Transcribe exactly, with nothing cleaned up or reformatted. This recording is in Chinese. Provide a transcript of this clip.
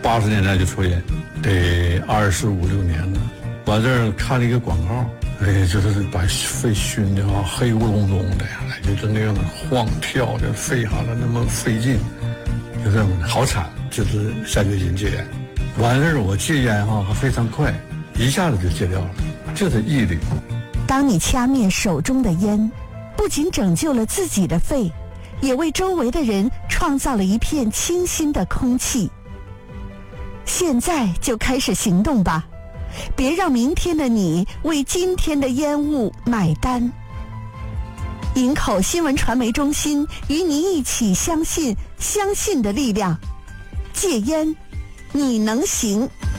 八十年代就抽烟，得二十五六年了。我这儿看了一个广告，哎，就是把肺熏的啊，黑咕隆咚的呀，就是那样晃跳的，肺哈的那么费劲，就这么好惨。就是下决心戒烟，完事儿我戒烟哈非常快，一下子就戒掉了，就是毅力。 当你掐灭手中的烟，不仅拯救了自己的肺，也为周围的人创造了一片清新的空气。现在就开始行动吧，别让明天的你为今天的烟雾买单。营口新闻传媒中心与你一起相信相信的力量，戒烟，你能行。